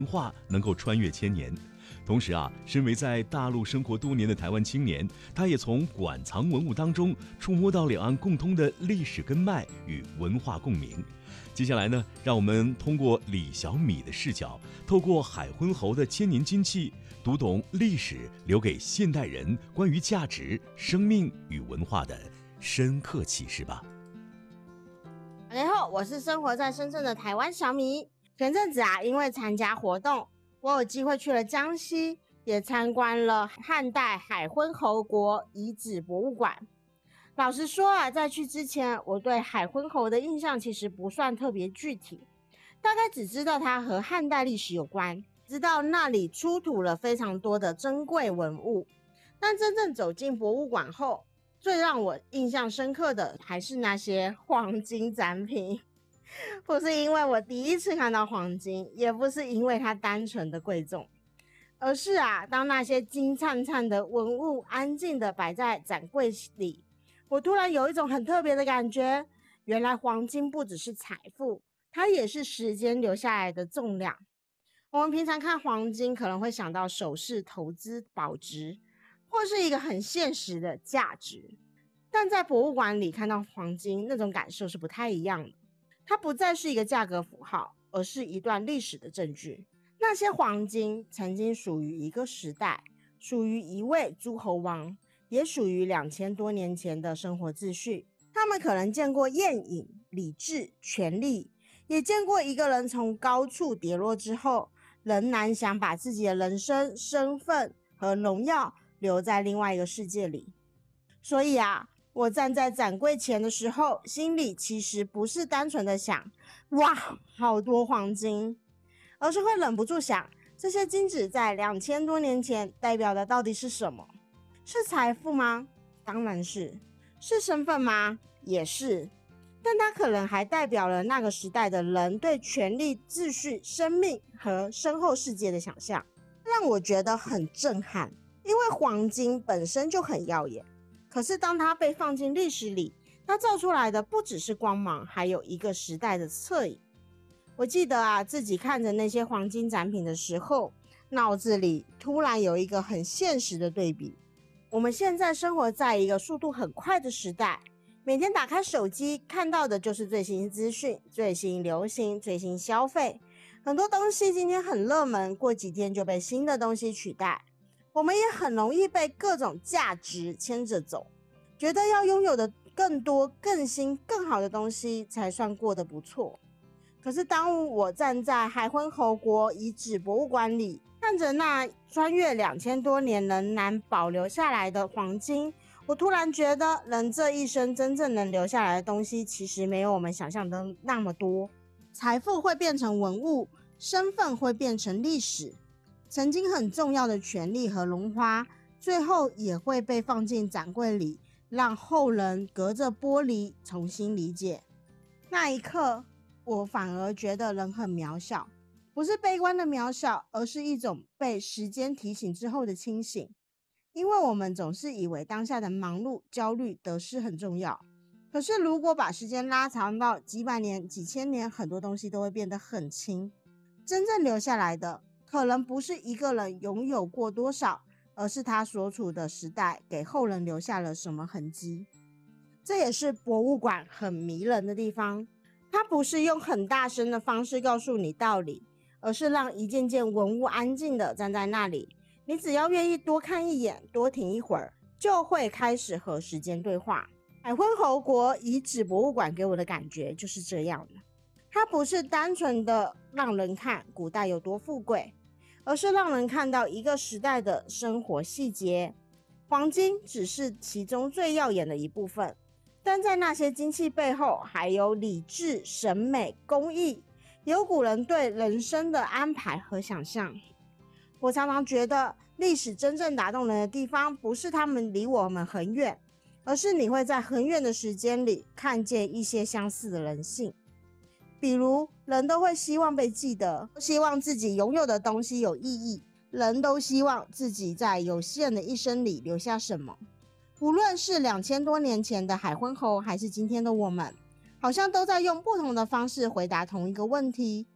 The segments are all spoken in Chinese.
文化能够穿越千年。同时身为在大陆生活多年的台湾青年，他也从馆藏文物当中触摸到两岸共通的历史根脉与文化共鸣。接下来呢，让我们通过李小米的视角，透过海昏侯的千年金器，读懂历史留给现代人关于价值、生命与文化的深刻启示吧。 大家好，我是生活在深圳的台湾小米。前阵子因为参加活动，我有机会去了江西，也参观了汉代海昏侯国遗址博物馆。老实说在去之前，我对海昏侯的印象其实不算特别具体，大概只知道它和汉代历史有关，知道那里出土了非常多的珍贵文物。但真正走进博物馆后，最让我印象深刻的还是那些黄金展品。不是因为我第一次看到黄金，也不是因为它单纯的贵重，而是当那些金灿灿的文物安静的摆在展柜里，我突然有一种很特别的感觉。原来黄金不只是财富，它也是时间留下来的重量。我们平常看黄金可能会想到首饰、投资、保值，或是一个很现实的价值，但在博物馆里看到黄金，那种感受是不太一样的。它不再是一个价格符号，而是一段历史的证据。那些黄金曾经属于一个时代，属于一位诸侯王，也属于2000多年前的生活秩序。他们可能见过宴饮、礼制、权力，也见过一个人从高处跌落之后，仍然想把自己的人生、身份和荣耀留在另外一个世界里。所以我站在展柜前的时候，心里其实不是单纯的想哇好多黄金，而是会忍不住想，这些金子在2000多年前代表的到底是什么？是财富吗？当然是。是身份吗？也是。但它可能还代表了那个时代的人对权力、秩序、生命和身后世界的想象，让我觉得很震撼。因为黄金本身就很耀眼，可是当它被放进历史里，它照出来的不只是光芒，还有一个时代的侧影。我记得自己看着那些黄金展品的时候，脑子里突然有一个很现实的对比。我们现在生活在一个速度很快的时代，每天打开手机看到的就是最新资讯、最新流行、最新消费。很多东西今天很热门，过几天就被新的东西取代。我们也很容易被各种价值牵着走，觉得要拥有的更多、更新、更好的东西才算过得不错。可是当我站在海昏侯国遗址博物馆里，看着那穿越2000多年仍然保留下来的黄金，我突然觉得人这一生真正能留下来的东西，其实没有我们想象的那么多。财富会变成文物，身份会变成历史，曾经很重要的权利和荣华，最后也会被放进展柜里，让后人隔着玻璃重新理解。那一刻，我反而觉得人很渺小，不是悲观的渺小，而是一种被时间提醒之后的清醒。因为我们总是以为当下的忙碌、焦虑、得失很重要，可是如果把时间拉长到几百年、几千年，很多东西都会变得很轻。真正留下来的，可能不是一个人拥有过多少，而是他所处的时代给后人留下了什么痕迹。这也是博物馆很迷人的地方。它不是用很大声的方式告诉你道理，而是让一件件文物安静的站在那里，你只要愿意多看一眼，多停一会儿，就会开始和时间对话。海昏侯国遗址博物馆给我的感觉就是这样的，它不是单纯的让人看古代有多富贵，而是让人看到一个时代的生活细节。黄金只是其中最耀眼的一部分，但在那些金器背后，还有理智、审美、工艺，有古人对人生的安排和想象。我常常觉得，历史真正打动人的地方，不是他们离我们很远，而是你会在很远的时间里看见一些相似的人性。比如，人都会希望被记得，希望自己拥有的东西有意义，人都希望自己在有限的一生里留下什么。无论是2000多年前的海昏侯，还是今天的我们，好像都在用不同的方式回答同一个问题：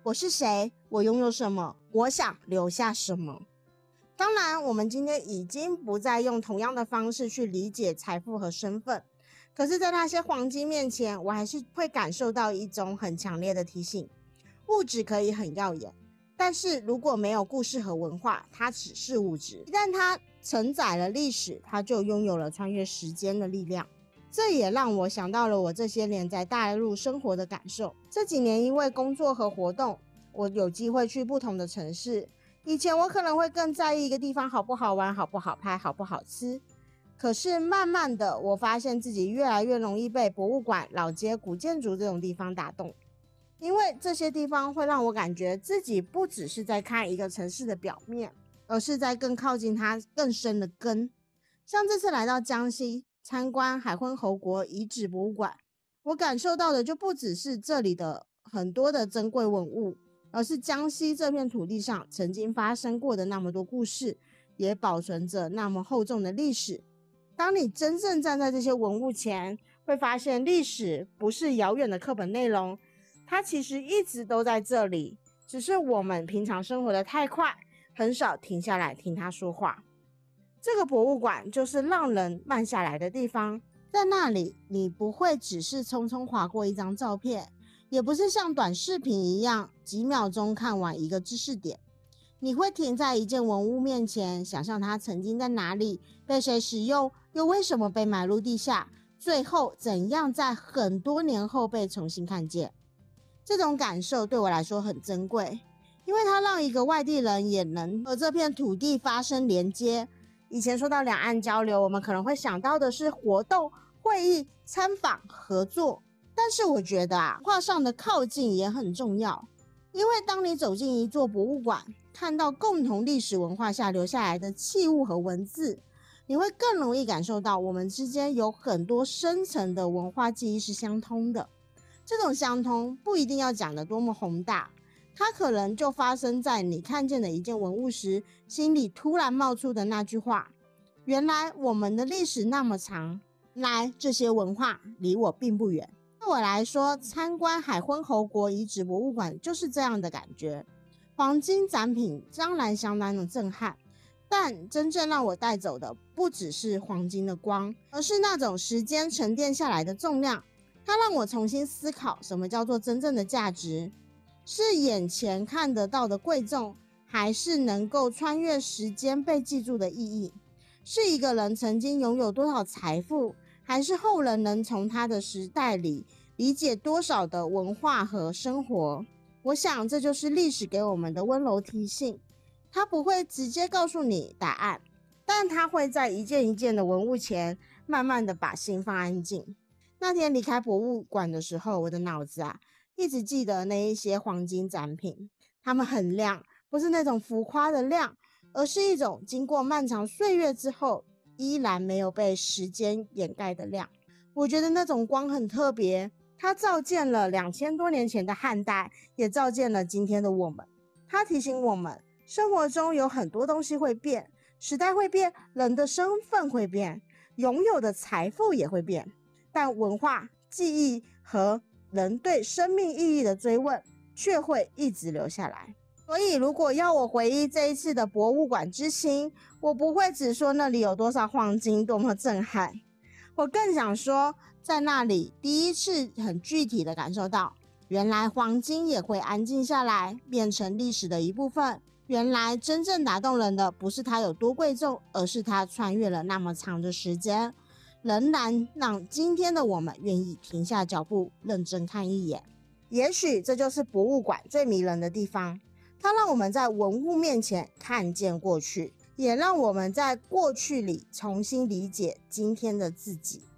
我是谁？我拥有什么？我想留下什么？当然，我们今天已经不再用同样的方式去理解财富和身份，可是在那些黄金面前，我还是会感受到一种很强烈的提醒。物质可以很耀眼，但是如果没有故事和文化，它只是物质。一旦它承载了历史，它就拥有了穿越时间的力量。这也让我想到了我这些年在大陆生活的感受。这几年因为工作和活动，我有机会去不同的城市。以前我可能会更在意一个地方好不好玩、好不好拍、好不好吃。可是慢慢的，我发现自己越来越容易被博物馆、老街、古建筑这种地方打动。因为这些地方会让我感觉自己不只是在看一个城市的表面，而是在更靠近它更深的根。像这次来到江西参观海昏侯国遗址博物馆，我感受到的就不只是这里的很多的珍贵文物，而是江西这片土地上曾经发生过的那么多故事，也保存着那么厚重的历史。当你真正站在这些文物前，会发现历史不是遥远的课本内容，它其实一直都在这里，只是我们平常生活的太快，很少停下来听它说话。这个博物馆就是让人慢下来的地方，在那里你不会只是匆匆划过一张照片，也不是像短视频一样几秒钟看完一个知识点，你会停在一件文物面前，想象它曾经在哪里，被谁使用，又为什么被埋入地下，最后怎样在很多年后被重新看见。这种感受对我来说很珍贵，因为它让一个外地人也能和这片土地发生连接。以前说到两岸交流，我们可能会想到的是活动、会议、参访、合作，但是我觉得文化上的靠近也很重要。因为当你走进一座博物馆，看到共同历史文化下留下来的器物和文字，你会更容易感受到我们之间有很多深层的文化记忆是相通的。这种相通不一定要讲得多么宏大，它可能就发生在你看见的一件文物时，心里突然冒出的那句话：原来我们的历史那么长，原来这些文化离我并不远。对我来说，参观海昏侯国遗址博物馆就是这样的感觉。黄金展品当然相当的震撼，但真正让我带走的不只是黄金的光，而是那种时间沉淀下来的重量。它让我重新思考什么叫做真正的价值，是眼前看得到的贵重，还是能够穿越时间被记住的意义？是一个人曾经拥有多少财富，还是后人能从他的时代里理解多少的文化和生活？我想这就是历史给我们的温柔提醒。它不会直接告诉你答案，但它会在一件一件的文物前慢慢的把心放安静。那天离开博物馆的时候，我的脑子一直记得那一些黄金展品，它们很亮，不是那种浮夸的亮，而是一种经过漫长岁月之后依然没有被时间掩盖的亮。我觉得那种光很特别，它照见了2000多年前的汉代，也照见了今天的我们。它提醒我们，生活中有很多东西会变，时代会变，人的身份会变，拥有的财富也会变，但文化、记忆和人对生命意义的追问却会一直留下来。所以如果要我回忆这一次的博物馆之行，我不会只说那里有多少黄金多么震撼，我更想说，在那里第一次很具体的感受到，原来黄金也会安静下来，变成历史的一部分。原来真正打动人的不是它有多贵重，而是它穿越了那么长的时间，仍然让今天的我们愿意停下脚步，认真看一眼。也许这就是博物馆最迷人的地方，它让我们在文物面前看见过去，也让我们在过去里重新理解今天的自己。